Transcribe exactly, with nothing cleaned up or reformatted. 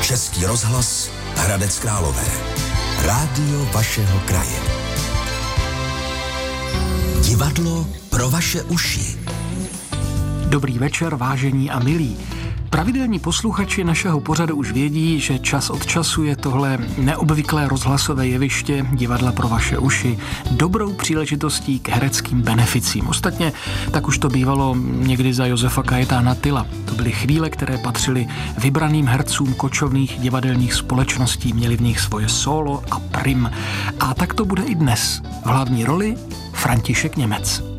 Český rozhlas Hradec Králové. Rádio vašeho kraje. Divadlo pro vaše uši. Dobrý večer, vážení a milí. Pravidelní posluchači našeho pořadu už vědí, že čas od času je tohle neobvyklé rozhlasové jeviště Divadla pro vaše uši dobrou příležitostí k hereckým beneficím. Ostatně tak už to bývalo někdy za Josefa Kajetána Tyla. To byly chvíle, které patřily vybraným hercům kočovných divadelních společností, měli v nich svoje solo a prim. A tak to bude i dnes. V hlavní roli František Němec.